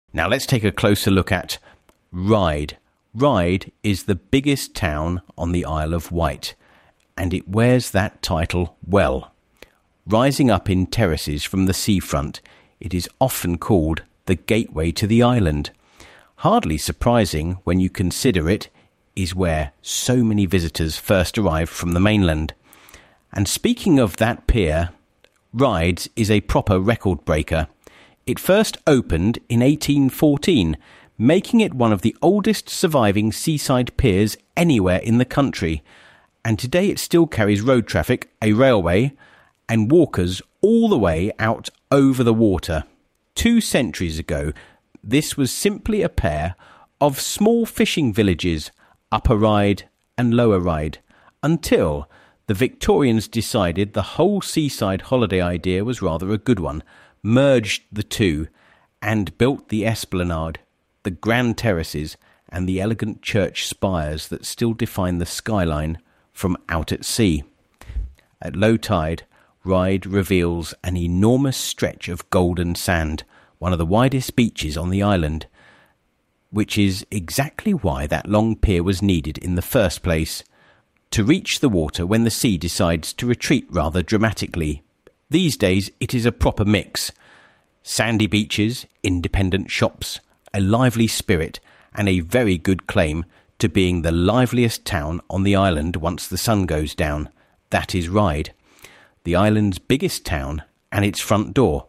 Now let's take a closer look at Ryde. Ryde is the biggest town on the Isle of Wight, and it wears that title well. Rising up in terraces from the seafront, it is often called the gateway to the island. Hardly surprising when you consider it is where so many visitors first arrived from the mainland. And speaking of that pier, Ryde is a proper record breaker. It first opened in 1814, making it one of the oldest surviving seaside piers anywhere in the country. And today it still carries road traffic, a railway, and walkers all the way out over the water. 2 centuries ago, this was simply a pair of small fishing villages, Upper Ryde and Lower Ryde, until the Victorians decided the whole seaside holiday idea was rather a good one, merged the two, and built the esplanade, the grand terraces, and the elegant church spires that still define the skyline from out at sea. At low tide, Ryde reveals an enormous stretch of golden sand, one of the widest beaches on the island, which is exactly why that long pier was needed in the first place, to reach the water when the sea decides to retreat rather dramatically. These days it is a proper mix. Sandy beaches, independent shops, a lively spirit, and a very good claim to being the liveliest town on the island once the sun goes down. That is Ryde, the island's biggest town and its front door.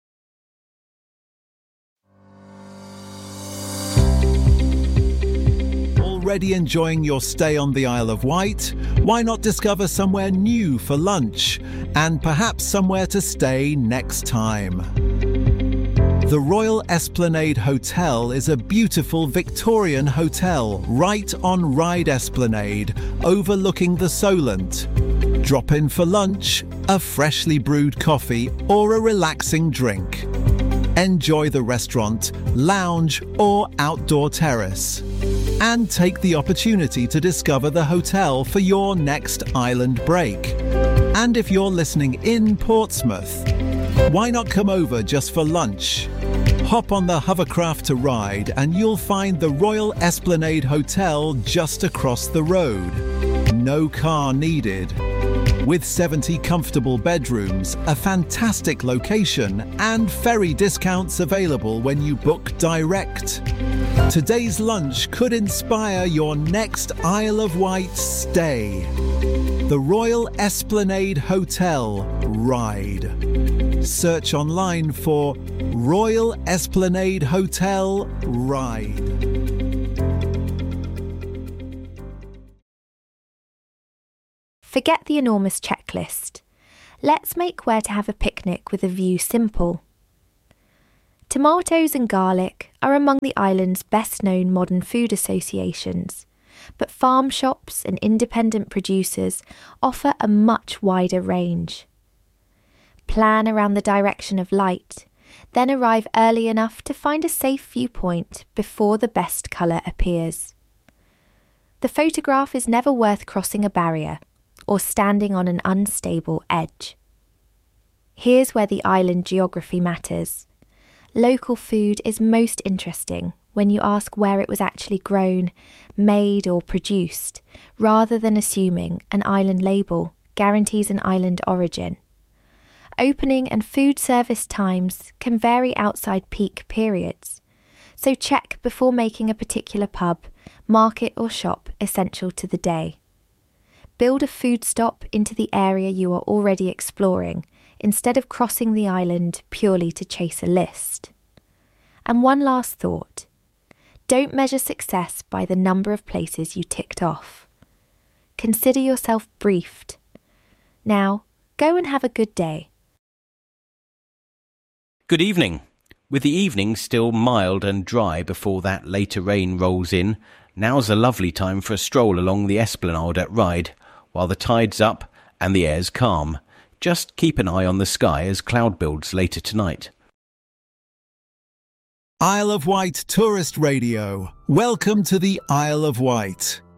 Already enjoying your stay on the Isle of Wight? Why not discover somewhere new for lunch and perhaps somewhere to stay next time? The Royal Esplanade Hotel is a beautiful Victorian hotel right on Ryde Esplanade, overlooking the Solent. Drop in for lunch, a freshly brewed coffee or a relaxing drink. Enjoy the restaurant, lounge or outdoor terrace. And take the opportunity to discover the hotel for your next island break. And if you're listening in Portsmouth, why not come over just for lunch? Hop on the hovercraft to Ryde and you'll find the Royal Esplanade Hotel just across the road. No car needed. With 70 comfortable bedrooms, a fantastic location, and ferry discounts available when you book direct. Today's lunch could inspire your next Isle of Wight stay. The Royal Esplanade Hotel, Ryde. Search online for Royal Esplanade Hotel, Ryde. Forget the enormous checklist. Let's make where to have a picnic with a view simple. Tomatoes and garlic are among the island's best-known modern food associations, but farm shops and independent producers offer a much wider range. Plan around the direction of light, then arrive early enough to find a safe viewpoint before the best colour appears. The photograph is never worth crossing a barrier or standing on an unstable edge. Here's where the island geography matters. Local food is most interesting when you ask where it was actually grown, made or produced, rather than assuming an island label guarantees an island origin. Opening and food service times can vary outside peak periods, so check before making a particular pub, market or shop essential to the day. Build a food stop into the area you are already exploring, instead of crossing the island purely to chase a list. And one last thought. Don't measure success by the number of places you ticked off. Consider yourself briefed. Now, go and have a good day. Good evening. With the evening still mild and dry before that later rain rolls in, now's a lovely time for a stroll along the esplanade at Ryde, while the tide's up and the air's calm. Just keep an eye on the sky as cloud builds later tonight. Isle of Wight Tourist Radio. Welcome to the Isle of Wight.